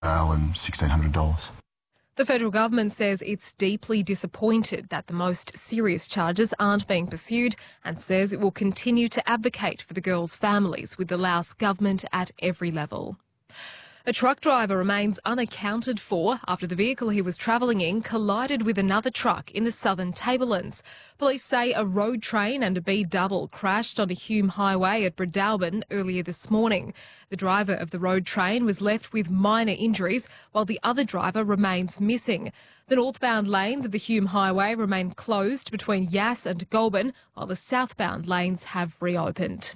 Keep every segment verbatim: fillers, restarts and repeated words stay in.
bail and sixteen hundred dollars. The federal government says it's deeply disappointed that the most serious charges aren't being pursued and says it will continue to advocate for the girls' families with the Laos government at every level. A truck driver remains unaccounted for after the vehicle he was travelling in collided with another truck in the southern Tablelands. Police say a road train and a B-double crashed on a Hume highway at Bredoulbin earlier this morning. The driver of the road train was left with minor injuries, while the other driver remains missing. The northbound lanes of the Hume highway remain closed between Yass and Goulburn, while the southbound lanes have reopened.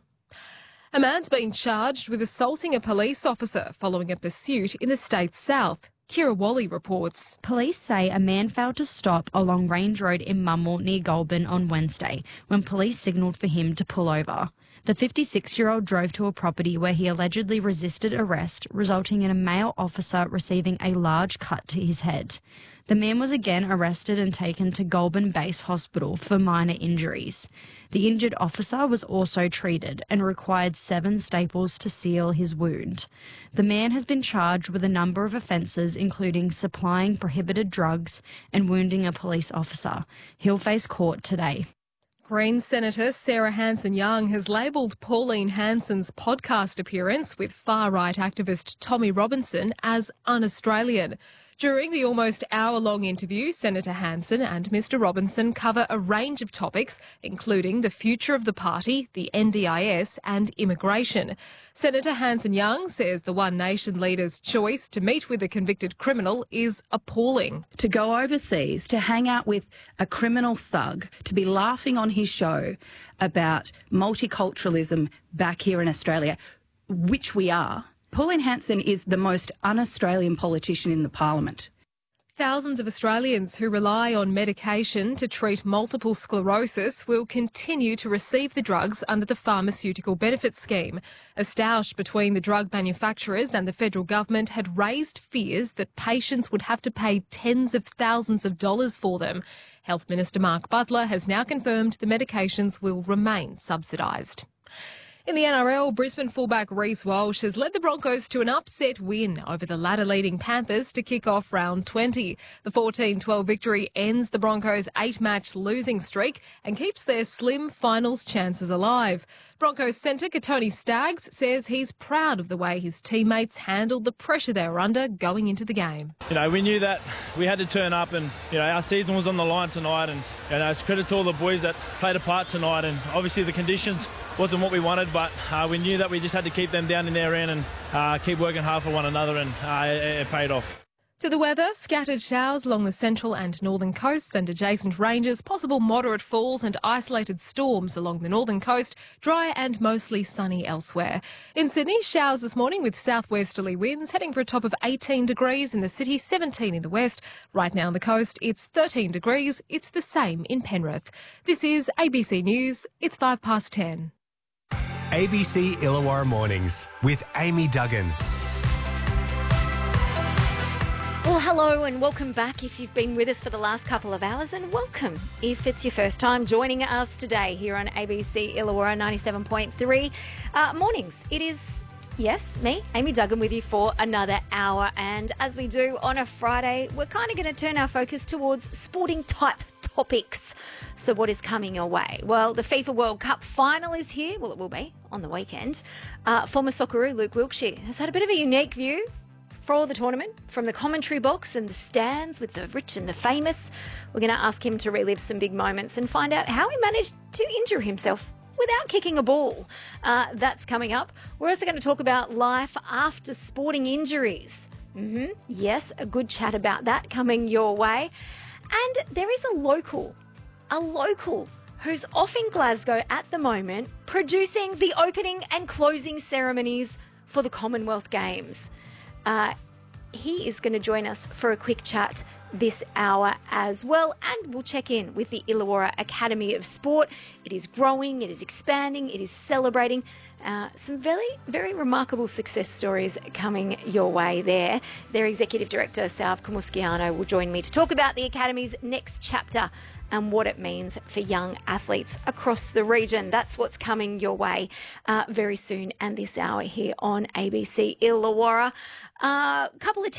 A man's been charged with assaulting a police officer following a pursuit in the state's south. Kira Wally reports. Police say a man failed to stop along Range Road in Mummel near Goulburn on Wednesday when police signalled for him to pull over. The fifty-six-year-old drove to a property where he allegedly resisted arrest, resulting in a male officer receiving a large cut to his head. The man was again arrested and taken to Goulburn Base Hospital for minor injuries. The injured officer was also treated and required seven staples to seal his wound. The man has been charged with a number of offences, including supplying prohibited drugs and wounding a police officer. He'll face court today. Greens Senator Sarah Hanson-Young has labelled Pauline Hanson's podcast appearance with far-right activist Tommy Robinson as un-Australian. During the almost hour-long interview, Senator Hanson and Mr Robinson cover a range of topics, including the future of the party, the N D I S and immigration. Senator Hanson-Young says the One Nation leader's choice to meet with a convicted criminal is appalling. To go overseas, to hang out with a criminal thug, to be laughing on his show about multiculturalism back here in Australia, which we are. Pauline Hanson is the most un-Australian politician in the parliament. Thousands of Australians who rely on medication to treat multiple sclerosis will continue to receive the drugs under the Pharmaceutical Benefits Scheme. A stoush between the drug manufacturers and the federal government had raised fears that patients would have to pay tens of thousands of dollars for them. Health Minister Mark Butler has now confirmed the medications will remain subsidised. In the N R L, Brisbane fullback Reece Walsh has led the Broncos to an upset win over the ladder-leading Panthers to kick off round twenty. The fourteen twelve victory ends the Broncos' eight-match losing streak and keeps their slim finals chances alive. Broncos centre Katoni Staggs says he's proud of the way his teammates handled the pressure they were under going into the game. You know, we knew that we had to turn up and, you know, our season was on the line tonight, and, you know, it's credit to all the boys that played a part tonight, and obviously the conditions wasn't what we wanted, but uh, we knew that we just had to keep them down in their end and uh, keep working hard for one another, and uh, it, it paid off. To the weather, scattered showers along the central and northern coasts and adjacent ranges, possible moderate falls and isolated storms along the northern coast, dry and mostly sunny elsewhere. In Sydney, showers this morning with southwesterly winds, heading for a top of eighteen degrees in the city, seventeen in the west. Right now on the coast, it's thirteen degrees. It's the same in Penrith. This is A B C News. It's five past ten. A B C Illawarra Mornings with Amy Duggan. Well, hello and welcome back if you've been with us for the last couple of hours, and welcome if it's your first time joining us today here on A B C Illawarra ninety-seven point three. Uh, mornings, it is, yes, me, Amy Duggan, with you for another hour, and as we do on a Friday, we're kind of going to turn our focus towards sporting type topics. So what is coming your way? Well, the FIFA World Cup final is here. Well, it will be on the weekend. Uh, former Socceroo Luke Wilkshire has had a bit of a unique view for the tournament from the commentary box and the stands with the rich and the famous. We're going to ask him to relive some big moments and find out how he managed to injure himself without kicking a ball. Uh, that's coming up. We're also going to talk about life after sporting injuries. Mm-hmm. Yes, a good chat about that coming your way. And there is a local, a local who's off in Glasgow at the moment producing the opening and closing ceremonies for the Commonwealth Games. Uh, he is going to join us for a quick chat this hour as well, and we'll check in with the Illawarra Academy of Sport. It is growing, it is expanding, it is celebrating. Uh, some very, very remarkable success stories coming your way there. Their Executive Director, Salve Comusciano, will join me to talk about the Academy's next chapter and what it means for young athletes across the region. That's what's coming your way uh, very soon and this hour here on A B C Illawarra. A uh, couple of